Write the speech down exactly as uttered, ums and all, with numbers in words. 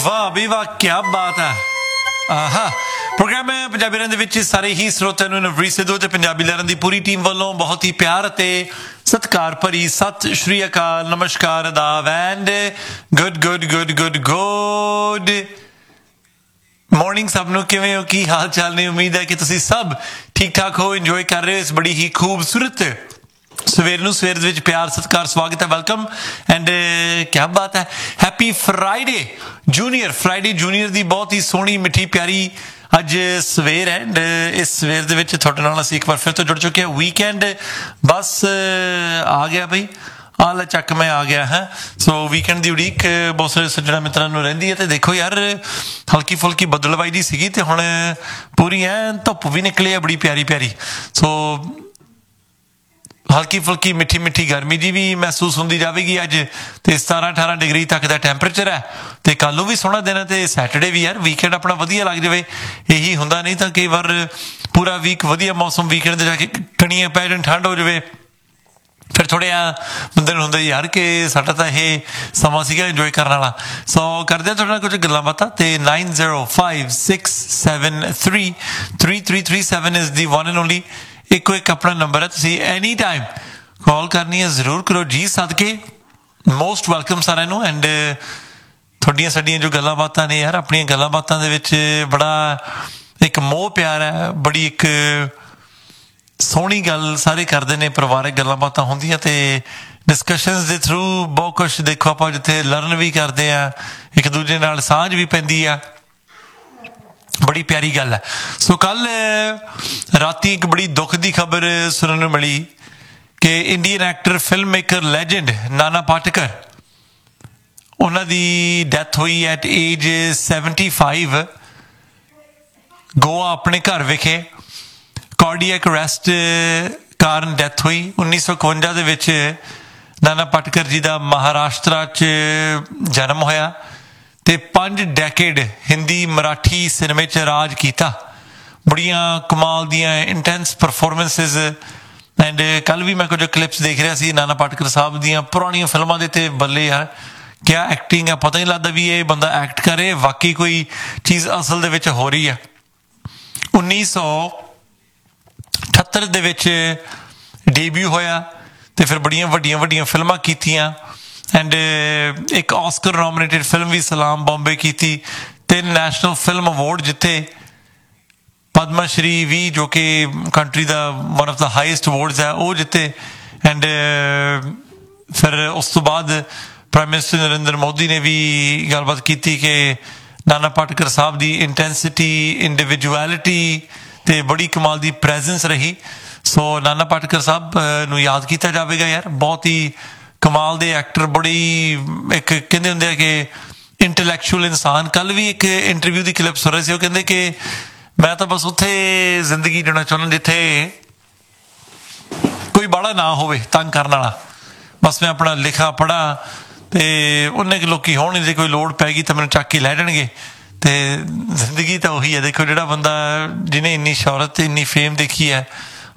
ਵਾਹ ਵੀ ਵਾਹ, क्या बात है। ਆਹਾ ਪ੍ਰੋਗਰਾਮ ਹੈ ਪੰਜਾਬੀ ਲਹਿਰਾਂ ਦੇ ਵਿੱਚ ਸਾਰੇ ਹੀ ਸਰੋਤਿਆਂ ਨੂੰ ਨਵਰੀਤ ਸਿੱਧੂ ਤੇ ਪੰਜਾਬੀ ਲਹਿਰਾਂ ਦੀ ਪੂਰੀ ਟੀਮ ਵੱਲੋਂ ਬਹੁਤ ਹੀ ਪਿਆਰ ਅਤੇ ਸਤਿਕਾਰ ਭਰੀ ਸਤਿ ਸ਼੍ਰੀ ਅਕਾਲ, ਨਮਸਕਾਰ, ਆਦਾਬ and good good good good good morning ਸਭ ਨੂੰ। ਕਿਵੇਂ ਹੋ, ਕੀ ਹਾਲ ਚਾਲ ਨੇ? ਉਮੀਦ ਹੈ ਕਿ ਤੁਸੀਂ ਸਭ ਠੀਕ ਠਾਕ ਹੋ, ਇੰਜੋਏ ਕਰ ਰਹੇ ਹੋ ਇਸ ਬੜੀ ਹੀ ਖੂਬਸੂਰਤ ਸਵੇਰ ਨੂੰ। ਸਵੇਰ ਦੇ ਵਿੱਚ ਪਿਆਰ ਸਤਿਕਾਰ ਸਵਾਗਤ ਹੈ, ਵੈਲਕਮ ਐਂਡ ਕਿਆ ਬਾਤ ਹੈ। Happy Friday junior. Friday junior ਦੀ ਬਹੁਤ ਹੀ ਸੋਹਣੀ ਮਿੱਠੀ ਪਿਆਰੀ ਅੱਜ ਸਵੇਰ ਹੈ ਐਂਡ ਇਸ ਸਵੇਰ ਦੇ ਵਿੱਚ ਤੁਹਾਡੇ ਨਾਲ ਅਸੀਂ ਇੱਕ ਵਾਰ ਫਿਰ ਤੋਂ ਜੁੜ ਚੁੱਕੇ ਹਾਂ। ਵੀਕਐਂਡ ਬਸ ਆ ਗਿਆ ਬਈ, ਆ ਲੈ ਚੱਕ ਮੈਂ ਆ ਗਿਆ ਹੈ। ਸੋ ਵੀਕਐਂਡ ਦੀ ਉਡੀਕ ਬਹੁਤ ਸਾਰੇ ਸੱਜਣਾ ਮਿੱਤਰਾਂ ਨੂੰ ਰਹਿੰਦੀ ਹੈ। ਤੇ ਦੇਖੋ ਯਾਰ, ਹਲਕੀ ਫੁਲਕੀ ਬਦਲਵਾਈ ਦੀ ਸੀਗੀ ਤੇ ਹੁਣ ਪੂਰੀ ਐ ਧੁੱਪ ਵੀ ਨਿਕਲੀ ਹੈ ਬੜੀ ਪਿਆਰੀ ਪਿਆਰੀ। ਸੋ ਹਲਕੀ ਫੁਲਕੀ ਮਿੱਠੀ ਮਿੱਠੀ ਗਰਮੀ ਜੀ ਵੀ ਮਹਿਸੂਸ ਹੁੰਦੀ ਜਾਵੇਗੀ ਅੱਜ। ਤੇ ਸਤਾਰਾਂ ਅਠਾਰਾਂ ਡਿਗਰੀ ਤੱਕ ਦਾ ਟੈਂਪਰੇਚਰ ਹੈ ਤੇ ਕੱਲ੍ਹ ਨੂੰ ਵੀ ਸੋਹਣਾ ਦਿਨ ਹੈ ਤੇ ਸੈਟਰਡੇ ਵੀ। ਯਾਰ ਵੀਕਐਂਡ ਆਪਣਾ ਵਧੀਆ ਲੱਗ ਜਾਵੇ, ਇਹੀ ਹੁੰਦਾ। ਨਹੀਂ ਤਾਂ ਕਈ ਵਾਰ ਪੂਰਾ ਵੀਕ ਵਧੀਆ ਮੌਸਮ, ਵੀਕਐਂਡ ਤੇ ਜਾ ਕੇ ਕਣੀਆਂ ਪੈ ਜਾਣ, ਠੰਡ ਹੋ ਜਾਵੇ, ਫਿਰ ਥੋੜ੍ਹੇ ਆ ਬੰਦੇ ਨੂੰ ਹੁੰਦਾ ਯਾਰ ਕਿ ਸਾਡਾ ਤਾਂ ਇਹ ਸਮਾਂ ਸੀਗਾ ਇੰਜੋਏ ਕਰਨ ਵਾਲਾ। ਸੋ ਕਰਦੇ ਹਾਂ ਤੁਹਾਡੇ ਨਾਲ ਕੁਝ ਗੱਲਾਂ ਬਾਤਾਂ। ਤੇ nine zero five six seven three three three three seven is the one and only ਇੱਕੋ ਇੱਕ ਆਪਣਾ ਨੰਬਰ ਹੈ। ਤੁਸੀਂ ਐਨੀ ਟਾਈਮ ਕਾਲ ਕਰਨੀ ਹੈ, ਜ਼ਰੂਰ ਕਰੋ ਜੀ। ਸਦਕੇ ਮੋਸਟ ਵੈਲਕਮ ਸਾਰਿਆਂ ਨੂੰ। ਐਂਡ ਤੁਹਾਡੀਆਂ ਸਾਡੀਆਂ ਜੋ ਗੱਲਾਂ ਬਾਤਾਂ ਨੇ ਯਾਰ, ਆਪਣੀਆਂ ਗੱਲਾਂ ਬਾਤਾਂ ਦੇ ਵਿੱਚ ਬੜਾ ਇੱਕ ਮੋਹ ਪਿਆਰ ਹੈ, ਬੜੀ ਇੱਕ ਸੋਹਣੀ ਗੱਲ ਸਾਰੇ ਕਰਦੇ ਨੇ। ਪਰਿਵਾਰਕ ਗੱਲਾਂ ਬਾਤਾਂ ਹੁੰਦੀਆਂ ਤੇ ਡਿਸਕਸ਼ਨਸ ਦੇ ਥਰੂ ਬਹੁਤ ਕੁਛ ਦੇਖੋ ਆਪਾਂ ਜਿੱਥੇ ਲਰਨ ਵੀ ਕਰਦੇ ਆ, ਇੱਕ ਦੂਜੇ ਨਾਲ ਸਾਂਝ ਵੀ ਪੈਂਦੀ ਆ, ਬੜੀ ਪਿਆਰੀ ਗੱਲ ਹੈ। ਸੋ ਕੱਲ ਰਾਤੀ ਇੱਕ ਬੜੀ ਦੁੱਖ ਦੀ ਖਬਰ ਸੁਣਨ ਨੂੰ ਮਿਲੀ ਕਿ Indian actor, film maker, legend Nana Patekar, ਉਹਨਾਂ ਦੀ ਡੈਥ ਹੋਈ at age seventy five Goa ਆਪਣੇ ਘਰ ਵਿਖੇ। ਕਾਰਡੀਅਕ ਅਰੈਸਟ ਕਾਰਨ ਡੈਥ ਹੋਈ। ਉੱਨੀ ਸੌ ਇਕਵੰਜਾ ਦੇ ਵਿੱਚ ਨਾਨਾ ਪਾਟੇਕਰ ਜੀ ਦਾ ਮਹਾਰਾਸ਼ਟਰਾ 'ਚ ਜਨਮ ਹੋਇਆ ਤੇ ਪੰਜ ਡੈਕੇਡ ਹਿੰਦੀ ਮਰਾਠੀ ਸਿਨੇਮੇ 'ਚ ਰਾਜ ਕੀਤਾ। ਬੜੀਆਂ ਕਮਾਲ ਦੀਆਂ ਇੰਟੈਂਸ ਪਰਫੋਰਮੈਂਸਿਸ। ਐਂਡ ਕੱਲ੍ਹ ਵੀ ਮੈਂ ਕੁਝ ਕਲਿੱਪਸ ਦੇਖ ਰਿਹਾ ਸੀ ਨਾਨਾ ਪਾਟੇਕਰ ਸਾਹਿਬ ਦੀਆਂ ਪੁਰਾਣੀਆਂ ਫਿਲਮਾਂ ਦੇ। ਤੇ ਬੱਲੇ ਯਾਰ ਕਿਆ ਐਕਟਿੰਗ ਆ, ਪਤਾ ਨਹੀਂ ਲੱਗਦਾ ਵੀ ਇਹ ਬੰਦਾ ਐਕਟ ਕਰੇ, ਵਾਕਈ ਕੋਈ ਚੀਜ਼ ਅਸਲ ਦੇ ਵਿੱਚ ਹੋ ਰਹੀ ਆ। ਉੱਨੀ ਸੌ ਅਠੱਤਰ ਦੇ ਵਿੱਚ ਡੇਬਿਊ ਹੋਇਆ ਤੇ ਫਿਰ ਬੜੀਆਂ ਵੱਡੀਆਂ ਵੱਡੀਆਂ ਫਿਲਮਾਂ ਕੀਤੀਆਂ। ਐਂਡ ਇੱਕ ਆਸਕਰ ਨੋਮੀਨੇਟਡ ਫਿਲਮ ਵੀ ਸਲਾਮ ਬੰਬੇ ਕੀਤੀ। ਤਿੰਨ ਨੈਸ਼ਨਲ ਫਿਲਮ ਅਵਾਰਡ ਜਿੱਤੇ, ਪਦਮਾ ਸ਼੍ਰੀ ਵੀ ਜੋ ਕਿ country the one of the highest awards ਹੈ, ਉਹ ਜਿੱਤੇ। ਐਂਡ ਫਿਰ ਉਸ ਤੋਂ ਬਾਅਦ ਪ੍ਰਾਈਮ ਮਿਨਿਸਟਰ ਨਰਿੰਦਰ ਮੋਦੀ ਨੇ ਵੀ ਗੱਲਬਾਤ ਕੀਤੀ ਕਿ ਨਾਨਾ ਪਾਟੇਕਰ ਸਾਹਿਬ ਦੀ ਇੰਟੈਂਸਿਟੀ, ਇੰਡੀਵਿਜੂਐਲਿਟੀ ਤੇ ਬੜੀ ਕਮਾਲ ਦੀ ਪ੍ਰੈਜ਼ੈਂਸ ਰਹੀ। ਸੋ ਨਾਨਾ ਪਾਟੇਕਰ ਸਾਹਿਬ ਨੂੰ ਯਾਦ ਕੀਤਾ ਜਾਵੇਗਾ ਯਾਰ। ਬਹੁਤ ਹੀ ਕਮਾਲ ਦੇ ਐਕਟਰ, ਬੜੀ ਇੱਕ ਕਹਿੰਦੇ ਹੁੰਦੇ ਆ ਕਿ ਇੰਟੈਲੈਕਚੁਅਲ ਇਨਸਾਨ। ਕੱਲ੍ਹ ਵੀ ਇੱਕ ਇੰਟਰਵਿਊ ਦੀ ਕਲਿੱਪ ਸੁਣ ਰਹੇ ਸੀ, ਉਹ ਕਹਿੰਦੇ ਕਿ ਮੈਂ ਤਾਂ ਬਸ ਉੱਥੇ ਜ਼ਿੰਦਗੀ ਜਿਉਣਾ ਚਾਹੁੰਦਾ ਜਿੱਥੇ ਕੋਈ ਬਾਹਲਾ ਨਾ ਹੋਵੇ ਤੰਗ ਕਰਨ ਵਾਲਾ। ਬਸ ਮੈਂ ਆਪਣਾ ਲਿਖਾ ਪੜ੍ਹਾਂ ਤੇ ਉਹਨੇ ਕੁ ਲੋਕੀ ਹੋਣ, ਜੇ ਕੋਈ ਲੋੜ ਪੈ ਗਈ ਤਾਂ ਮੈਨੂੰ ਚੱਕ ਕੇ ਲੈ ਜਾਣਗੇ। ਤੇ ਜ਼ਿੰਦਗੀ ਤਾਂ ਉਹੀ ਹੈ। ਦੇਖੋ ਜਿਹੜਾ ਬੰਦਾ ਜਿਹਨੇ ਇੰਨੀ ਸ਼ੌਹਰਤ, ਇੰਨੀ ਫੇਮ ਦੇਖੀ ਹੈ,